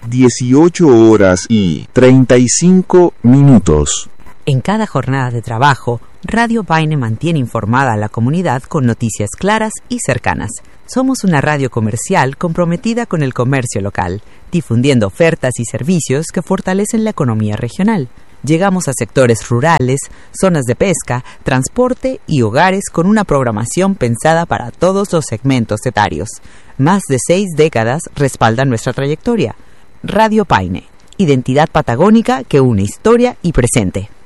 18:35. En cada jornada de trabajo, Radio Paine mantiene informada a la comunidad con noticias claras y cercanas. Somos una radio comercial comprometida con el comercio local, difundiendo ofertas y servicios que fortalecen la economía regional. Llegamos a sectores rurales, zonas de pesca, transporte y hogares con una programación pensada para todos los segmentos etarios. Más de 6 décadas respaldan nuestra trayectoria. Radio Paine, identidad patagónica que une historia y presente.